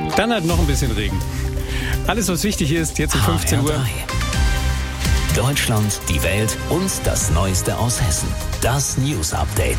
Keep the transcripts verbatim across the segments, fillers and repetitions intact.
Dann halt noch ein bisschen Regen. Alles, was wichtig ist, jetzt um fünfzehn Uhr. Deutschland, die Welt und das Neueste aus Hessen. Das News Update.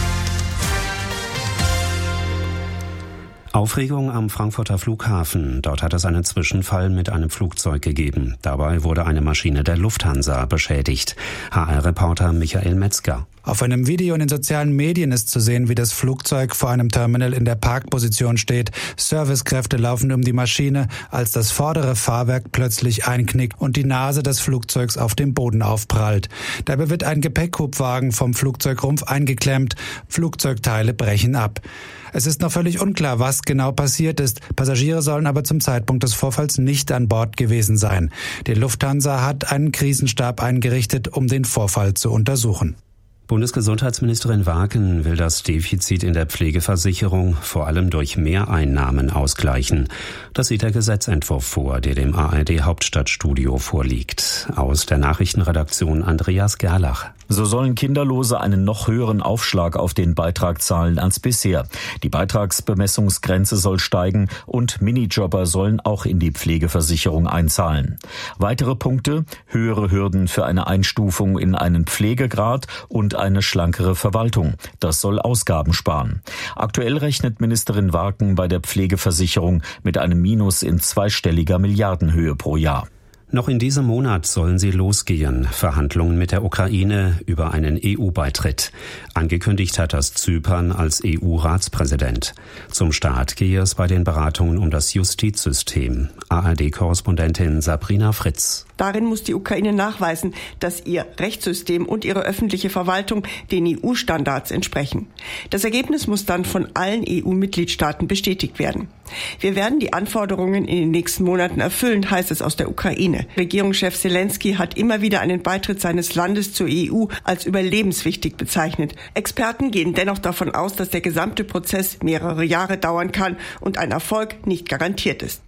Aufregung am Frankfurter Flughafen. Dort hat es einen Zwischenfall mit einem Flugzeug gegeben. Dabei wurde eine Maschine der Lufthansa beschädigt. H R-Reporter Michael Metzger. Auf einem Video in den sozialen Medien ist zu sehen, wie das Flugzeug vor einem Terminal in der Parkposition steht. Servicekräfte laufen um die Maschine, als das vordere Fahrwerk plötzlich einknickt und die Nase des Flugzeugs auf dem Boden aufprallt. Dabei wird ein Gepäckhubwagen vom Flugzeugrumpf eingeklemmt. Flugzeugteile brechen ab. Es ist noch völlig unklar, was genau passiert ist. Passagiere sollen aber zum Zeitpunkt des Vorfalls nicht an Bord gewesen sein. Die Lufthansa hat einen Krisenstab eingerichtet, um den Vorfall zu untersuchen. Bundesgesundheitsministerin Wagen will das Defizit in der Pflegeversicherung vor allem durch Mehreinnahmen ausgleichen. Das sieht der Gesetzentwurf vor, der dem A R D-Hauptstadtstudio vorliegt. Aus der Nachrichtenredaktion Andreas Gerlach. So sollen Kinderlose einen noch höheren Aufschlag auf den Beitrag zahlen als bisher. Die Beitragsbemessungsgrenze soll steigen und Minijobber sollen auch in die Pflegeversicherung einzahlen. Weitere Punkte: höhere Hürden für eine Einstufung in einen Pflegegrad und eine schlankere Verwaltung. Das soll Ausgaben sparen. Aktuell rechnet Ministerin Wagen bei der Pflegeversicherung mit einem Minus in zweistelliger Milliardenhöhe pro Jahr. Noch in diesem Monat sollen sie losgehen, Verhandlungen mit der Ukraine über einen E U-Beitritt. Angekündigt hat das Zypern als E U-Ratspräsident. Zum Start gehe es bei den Beratungen um das Justizsystem. A R D-Korrespondentin Sabrina Fritz. Darin muss die Ukraine nachweisen, dass ihr Rechtssystem und ihre öffentliche Verwaltung den E U-Standards entsprechen. Das Ergebnis muss dann von allen E U-Mitgliedstaaten bestätigt werden. Wir werden die Anforderungen in den nächsten Monaten erfüllen, heißt es aus der Ukraine. Regierungschef Zelensky hat immer wieder einen Beitritt seines Landes zur E U als überlebenswichtig bezeichnet. Experten gehen dennoch davon aus, dass der gesamte Prozess mehrere Jahre dauern kann und ein Erfolg nicht garantiert ist.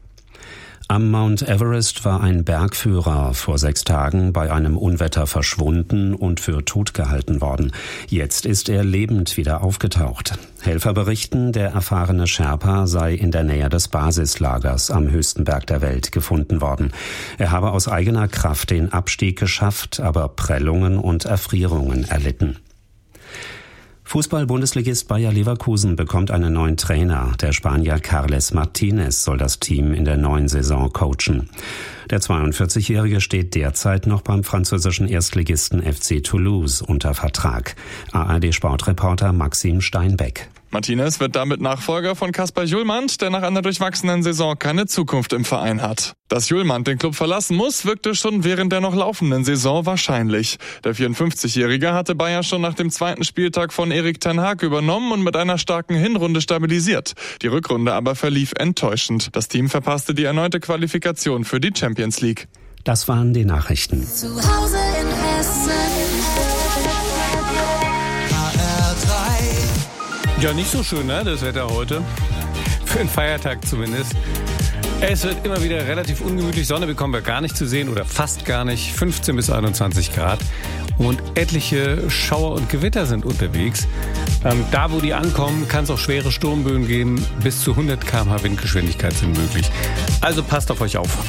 Am Mount Everest war ein Bergführer vor sechs Tagen bei einem Unwetter verschwunden und für tot gehalten worden. Jetzt ist er lebend wieder aufgetaucht. Helfer berichten, der erfahrene Sherpa sei in der Nähe des Basislagers am höchsten Berg der Welt gefunden worden. Er habe aus eigener Kraft den Abstieg geschafft, aber Prellungen und Erfrierungen erlitten. Fußball-Bundesligist Bayer Leverkusen bekommt einen neuen Trainer. Der Spanier Carles Martinez soll das Team in der neuen Saison coachen. Der zweiundvierzigjährige steht derzeit noch beim französischen Erstligisten F C Toulouse unter Vertrag. A R D-Sportreporter Maxim Steinbeck. Martinez wird damit Nachfolger von Kasper Hjulmand, der nach einer durchwachsenen Saison keine Zukunft im Verein hat. Dass Hjulmand den Club verlassen muss, wirkte schon während der noch laufenden Saison wahrscheinlich. Der vierundfünfzigjährige hatte Bayer schon nach dem zweiten Spieltag von Erik ten Hag übernommen und mit einer starken Hinrunde stabilisiert. Die Rückrunde aber verlief enttäuschend. Das Team verpasste die erneute Qualifikation für die Champions League. Das waren die Nachrichten. Zu Hause in Hessen. Ja, nicht so schön, ne, das Wetter heute. Für einen Feiertag zumindest. Es wird immer wieder relativ ungemütlich. Sonne bekommen wir gar nicht zu sehen oder fast gar nicht. fünfzehn bis einundzwanzig Grad. Und etliche Schauer und Gewitter sind unterwegs. Ähm, da, wo die ankommen, kann es auch schwere Sturmböen geben. Bis zu hundert Kilometer pro Stunde Windgeschwindigkeit sind möglich. Also passt auf euch auf.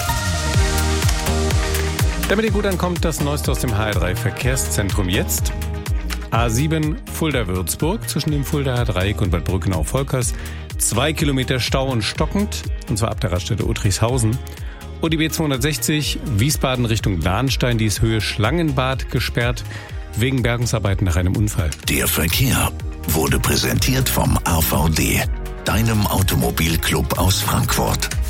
Damit ihr gut ankommt, das Neueste aus dem H R drei Verkehrszentrum jetzt. A sieben Fulda-Würzburg zwischen dem Fuldaer Dreieck und Bad Brückenau-Volkers. Zwei Kilometer Stau und stockend, und zwar ab der Raststätte Uttrichshausen. Und die B zweihundertsechzig Wiesbaden Richtung Lahnstein, die ist Höhe Schlangenbad gesperrt, wegen Bergungsarbeiten nach einem Unfall. Der Verkehr wurde präsentiert vom A V D, deinem Automobilclub aus Frankfurt.